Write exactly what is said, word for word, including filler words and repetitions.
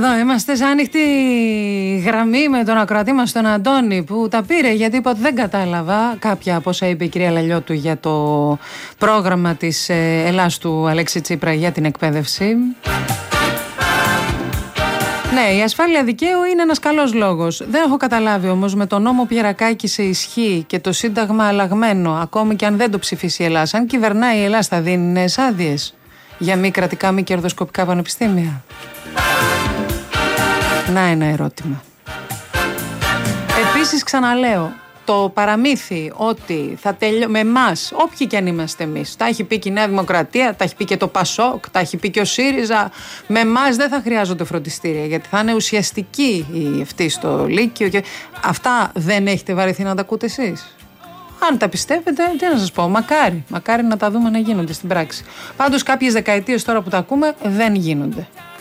Εδώ είμαστε σε ανοιχτή γραμμή με τον ακροατή μας τον Αντώνη, που τα πήρε γιατί είπε ότι δεν κατάλαβα κάποια από όσα είπε η κυρία Λαλιώτου για το πρόγραμμα της Ελλάς του Αλέξη Τσίπρα για την εκπαίδευση. Ναι, η ασφάλεια δικαίου είναι ένας καλός λόγος. Δεν έχω καταλάβει όμως, με τον νόμο Πιερακάκη σε ισχύ και το Σύνταγμα αλλαγμένο, ακόμη και αν δεν το ψηφίσει η Ελλάς, αν κυβερνάει η Ελλάς, θα δίνει νέες άδειες για μη κρατικά, μη κερδοσκοπικά πανεπιστήμια? Να ένα ερώτημα. Επίσης ξαναλέω, το παραμύθι ότι θα τελειώ... με εμάς, όποιοι και αν είμαστε εμείς, τα έχει πει και η Νέα Δημοκρατία, τα έχει πει και το Πασόκ, τα έχει πει και ο ΣΥΡΙΖΑ, με εμάς δεν θα χρειάζονται φροντιστήρια, γιατί θα είναι ουσιαστική η ευτή στο Λύκειο και αυτά δεν έχετε βαρεθεί να τα ακούτε εσείς? Αν τα πιστεύετε, τι να σας πω, μακάρι, μακάρι να τα δούμε να γίνονται στην πράξη. Πάντως κάποιες δεκαετίες τώρα που τα ακούμε δεν γίνονται.